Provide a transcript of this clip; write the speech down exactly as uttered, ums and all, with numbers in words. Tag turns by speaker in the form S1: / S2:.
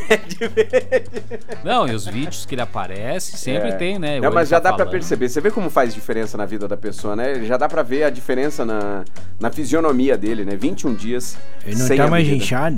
S1: de verde.
S2: Não, e os vídeos que ele aparece, sempre
S1: É.
S2: tem, né?
S1: Não, mas já
S2: tá
S1: dá pra
S2: falando.
S1: perceber. Você vê como faz diferença na vida da pessoa, né? Já dá pra ver a diferença na, na fisionomia dele, né? vinte e um dias
S3: Ele não
S1: sem
S3: tá
S1: a
S3: mais
S1: bebida.
S3: inchado?